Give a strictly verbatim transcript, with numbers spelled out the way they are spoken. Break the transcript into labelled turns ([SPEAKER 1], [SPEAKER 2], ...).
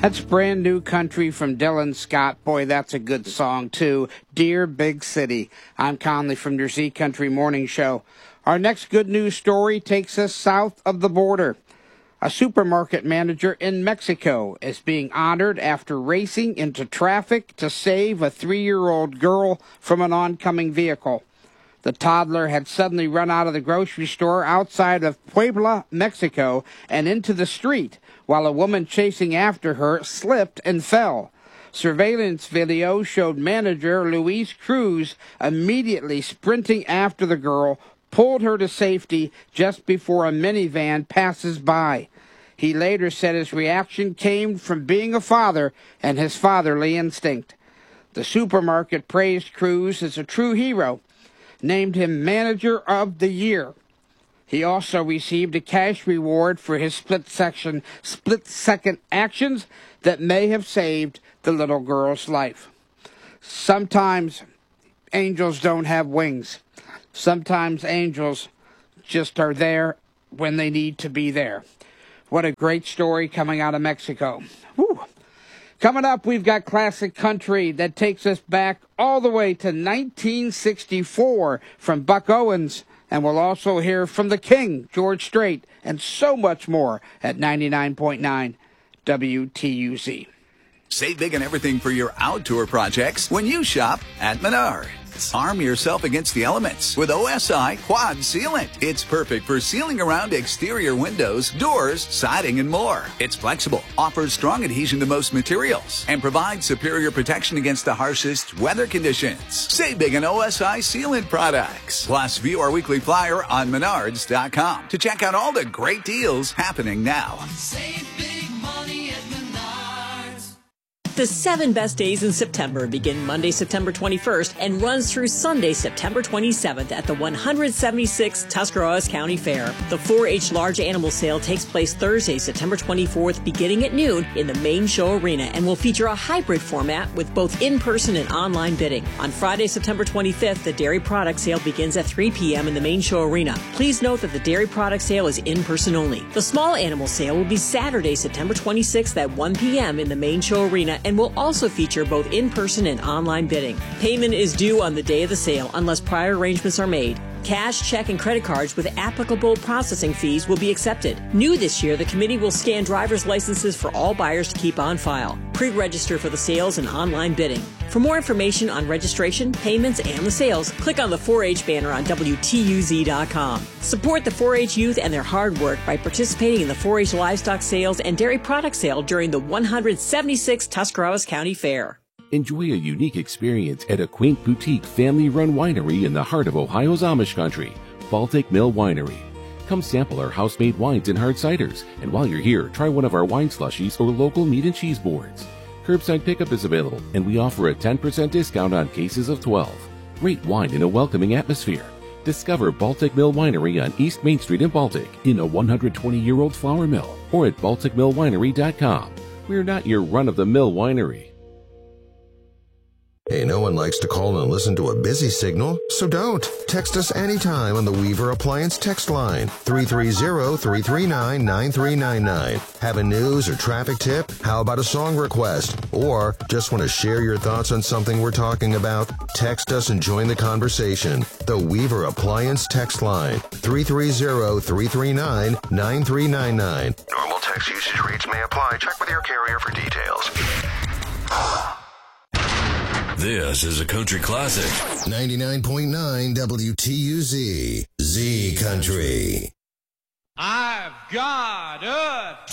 [SPEAKER 1] That's brand new country from Dylan Scott. Boy, that's a good song, too. Dear Big City. I'm Conley from your Z Country Morning Show. Our next good news story takes us south of the border. A supermarket manager in Mexico is being honored after racing into traffic to save a three-year-old girl from an oncoming vehicle. The toddler had suddenly run out of the grocery store outside of Puebla, Mexico, and into the street, while a woman chasing after her slipped and fell. Surveillance video showed manager Luis Cruz immediately sprinting after the girl, pulled her to safety just before a minivan passes by. He later said his reaction came from being a father and his fatherly instinct. The supermarket praised Cruz as a true hero, named him Manager of the Year. He also received a cash reward for his split-section, split-second actions that may have saved the little girl's life. Sometimes angels don't have wings. Sometimes angels just are there when they need to be there. What a great story coming out of Mexico. Whew. Coming up, we've got classic country that takes us back all the way to nineteen sixty-four from Buck Owens, and we'll also hear from the King, George Strait, and so much more at ninety-nine point nine W T U Z.
[SPEAKER 2] Save big on everything for your outdoor projects when you shop at Menards. Arm yourself against the elements with O S I Quad Sealant. It's perfect for sealing around exterior windows, doors, siding, and more. It's flexible, offers strong adhesion to most materials, and provides superior protection against the harshest weather conditions. Save big on O S I Sealant products. Plus, view our weekly flyer on menards dot com to check out all the great deals happening now.
[SPEAKER 3] Save big money at Menards.
[SPEAKER 4] The seven best days in September begin Monday, September twenty-first and runs through Sunday, September twenty-seventh at the one hundred seventy-sixth Tuscarawas County Fair. The four H Large Animal Sale takes place Thursday, September twenty-fourth, beginning at noon in the main show arena and will feature a hybrid format with both in-person and online bidding. On Friday, September twenty-fifth, the Dairy Product Sale begins at three p.m. in the main show arena. Please note that the Dairy Product Sale is in-person only. The Small Animal Sale will be Saturday, September twenty-sixth at one p.m. in the main show arena and will also feature both in-person and online bidding. Payment is due on the day of the sale unless prior arrangements are made. Cash, check, and credit cards with applicable processing fees will be accepted. New this year, the committee will scan driver's licenses for all buyers to keep on file. Pre-register for the sales and online bidding. For more information on registration, payments, and the sales, click on the four H banner on W T U Z dot com. Support the four H youth and their hard work by participating in the four H livestock sales and dairy product sale during the one hundred seventy-sixth Tuscarawas County Fair.
[SPEAKER 5] Enjoy a unique experience at a quaint boutique family-run winery in the heart of Ohio's Amish country, Baltic Mill Winery. Come sample our house-made wines and hard ciders, and while you're here, try one of our wine slushies or local meat and cheese boards. Curbside pickup is available, and we offer a ten percent discount on cases of twelve. Great wine in a welcoming atmosphere. Discover Baltic Mill Winery on East Main Street in Baltic in a one hundred twenty-year-old flour mill or at baltic mill winery dot com. We're not your run-of-the-mill winery.
[SPEAKER 6] Hey, no one likes to call and listen to a busy signal, so don't. Text us anytime on the Weaver Appliance text line, three three zero, three three nine, nine three nine nine. Have a news or traffic tip? How about a song request? Or just want to share your thoughts on something we're talking about? Text us and join the conversation. The Weaver Appliance text line, three three zero, three three nine, nine three nine nine. Normal text usage rates may apply. Check with your carrier for details.
[SPEAKER 7] This is a country classic.
[SPEAKER 6] ninety-nine point nine W T U Z. Z Country.
[SPEAKER 8] I've got a